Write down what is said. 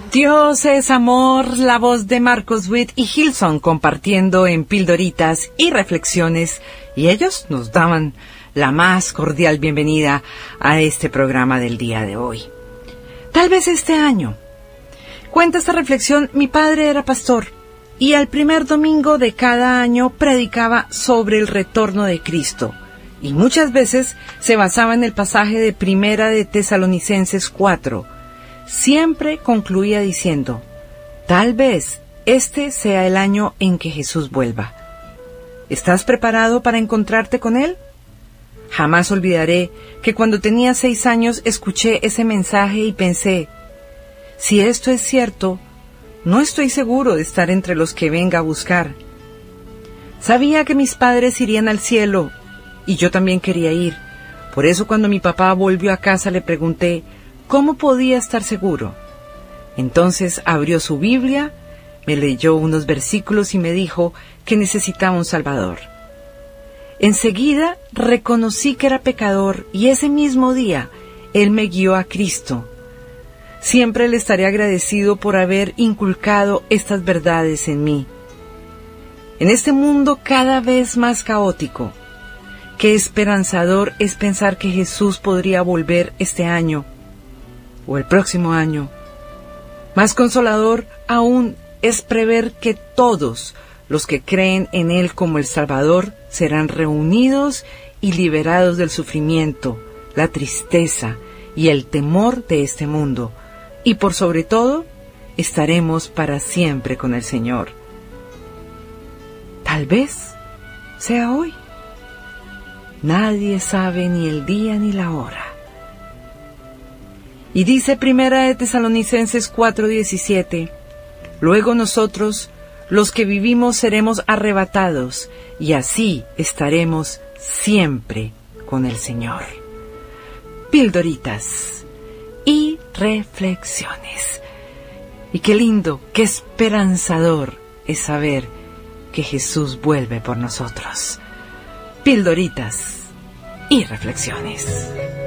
Dios es amor, la voz de Marcos Witt y Hilson compartiendo en pildoritas y reflexiones, y ellos nos daban la más cordial bienvenida a este programa del día de hoy. Tal vez este año. Cuenta esta reflexión, mi padre era pastor y al primer domingo de cada año predicaba sobre el retorno de Cristo y muchas veces se basaba en el pasaje de Primera de Tesalonicenses 4. Siempre concluía diciendo, tal vez este sea el año en que Jesús vuelva. ¿Estás preparado para encontrarte con Él? Jamás olvidaré que cuando tenía 6 años escuché ese mensaje y pensé, si esto es cierto, no estoy seguro de estar entre los que venga a buscar. Sabía que mis padres irían al cielo y yo también quería ir. Por eso cuando mi papá volvió a casa le pregunté, ¿cómo podía estar seguro? Entonces abrió su Biblia, me leyó unos versículos y me dijo que necesitaba un Salvador. Enseguida reconocí que era pecador y ese mismo día Él me guió a Cristo. Siempre le estaré agradecido por haber inculcado estas verdades en mí. En este mundo cada vez más caótico, qué esperanzador es pensar que Jesús podría volver este año o el próximo año. Más consolador aún es prever que todos los que creen en Él como el Salvador serán reunidos y liberados del sufrimiento, la tristeza y el temor de este mundo, y por sobre todo, estaremos para siempre con el Señor. Tal vez sea hoy. Nadie sabe ni el día ni la hora. Y dice Primera de Tesalonicenses 4:17, luego nosotros, los que vivimos, seremos arrebatados, y así estaremos siempre con el Señor. Pildoritas y reflexiones. Y qué lindo, qué esperanzador es saber que Jesús vuelve por nosotros. Pildoritas y reflexiones.